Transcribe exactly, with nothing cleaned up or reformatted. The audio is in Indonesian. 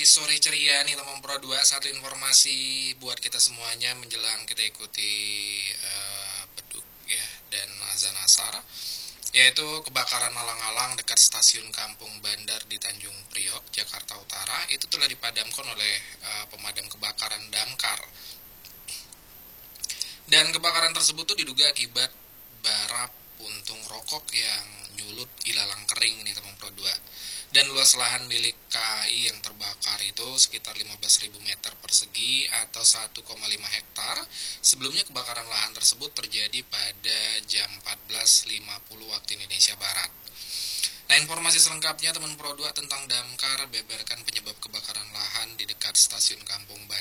sore ceria nih teman Pro dua. Satu informasi buat kita semuanya menjelang kita ikuti uh, beduk ya dan azan asar, yaitu kebakaran alang-alang dekat stasiun Kampung Bandar di Tanjung Priok, Jakarta Utara. Itu telah dipadamkan oleh uh, pemadam kebakaran damkar. Dan kebakaran tersebut tuh diduga akibat bara puntung rokok yang nyulut ilalang kering nih teman Pro dua. Dan luas lahan milik K A I yang terbakar itu sekitar lima belas ribu meter persegi atau satu koma lima hektar. Sebelumnya kebakaran lahan tersebut terjadi pada jam empat belas lima puluh waktu Indonesia Barat. Nah, informasi selengkapnya teman Pro dua tentang damkar beberkan penyebab kebakaran lahan di dekat stasiun Kampung Bandar